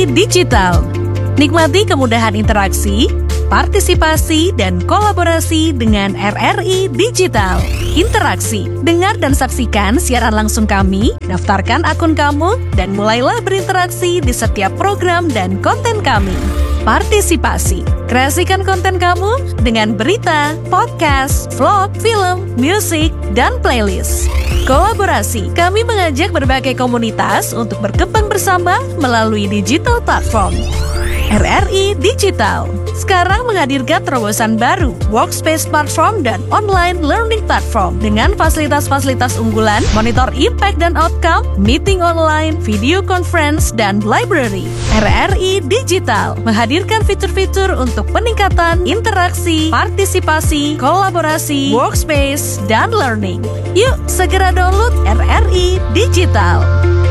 Digital. Nikmati kemudahan interaksi, partisipasi, dan kolaborasi dengan RRI Digital. Interaksi, dengar dan saksikan siaran langsung kami, daftarkan akun kamu, dan mulailah berinteraksi di setiap program dan konten kami. Partisipasi, kreasikan konten kamu dengan berita, podcast, vlog, film, musik, dan playlist. Kolaborasi, kami mengajak berbagai komunitas untuk berkembang bersama melalui digital platform. RRI Digital sekarang menghadirkan terobosan baru, workspace platform dan online learning platform dengan fasilitas-fasilitas unggulan, monitor impact dan outcome, meeting online, video conference, dan library. RRI Digital menghadirkan fitur-fitur untuk peningkatan interaksi, partisipasi, kolaborasi, workspace, dan learning. Yuk, segera download RRI Digital.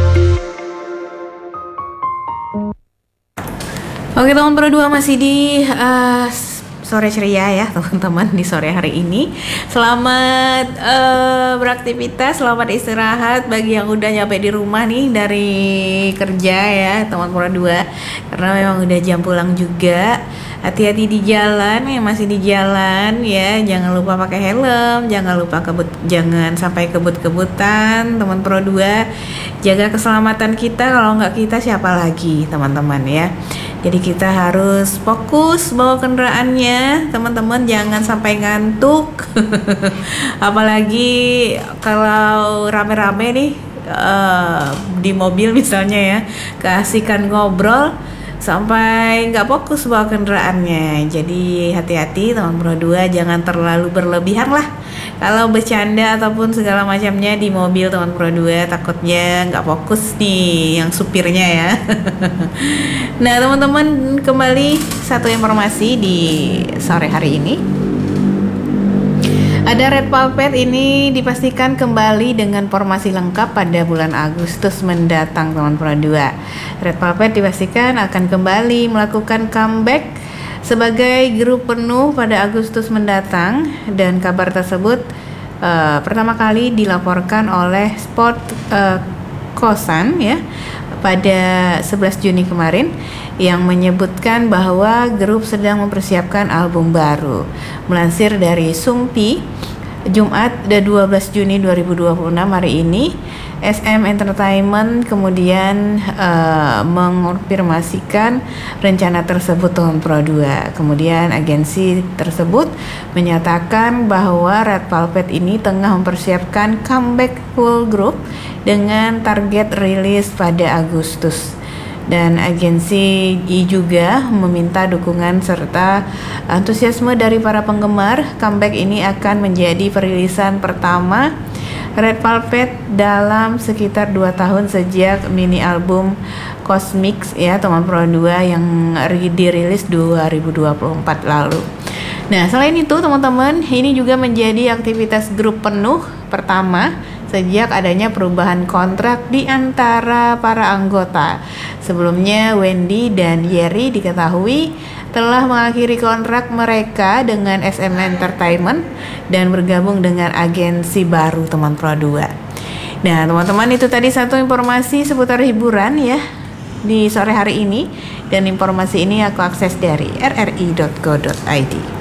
Oke teman Pro 2 masih di sore ceria ya teman-teman di sore hari ini. Selamat beraktivitas, selamat istirahat bagi yang udah nyampe di rumah nih dari kerja ya teman Pro 2. Karena memang udah jam pulang juga. Hati-hati di jalan yang masih di jalan ya, jangan lupa pakai helm, jangan lupa jangan sampai kebut-kebutan teman Pro 2. Jaga keselamatan kita, kalau nggak kita siapa lagi teman-teman ya. Jadi kita harus fokus bawa kendaraannya, teman-teman jangan sampai ngantuk. Apalagi kalau rame-rame nih di mobil misalnya ya, keasikan ngobrol sampai nggak fokus bawa kendaraannya. Jadi hati-hati teman Pro 2, jangan terlalu berlebihan lah kalau bercanda ataupun segala macamnya di mobil teman Pro 2, takutnya nggak fokus nih yang supirnya ya. Nah teman-teman, kembali satu informasi di sore hari ini. Ada Red Velvet ini dipastikan kembali dengan formasi lengkap pada bulan Agustus mendatang teman Pro 2. Red Velvet dipastikan akan kembali melakukan comeback sebagai grup penuh pada Agustus mendatang, dan kabar tersebut pertama kali dilaporkan oleh Sport Kosan ya pada 11 Juni kemarin, yang menyebutkan bahwa grup sedang mempersiapkan album baru. Melansir dari Sumpi, Jumat 12 Juni 2026 hari ini, SM Entertainment kemudian mengonfirmasikan rencana tersebut tahun Pro 2. Kemudian agensi tersebut menyatakan bahwa Red Velvet ini tengah mempersiapkan comeback full group dengan target rilis pada Agustus. Dan agensi juga meminta dukungan serta antusiasme dari para penggemar. Comeback ini akan menjadi perilisan pertama Red Velvet dalam sekitar 2 tahun sejak mini album Cosmics ya teman Pro 2 yang dirilis 2024 lalu. Nah selain itu teman-teman, ini juga menjadi aktivitas grup penuh pertama sejak adanya perubahan kontrak di antara para anggota. Sebelumnya Wendy dan Yeri diketahui telah mengakhiri kontrak mereka dengan SM Entertainment dan bergabung dengan agensi baru teman Pro 2. Nah teman-teman, itu tadi satu informasi seputar hiburan ya di sore hari ini, dan informasi ini aku akses dari rri.co.id.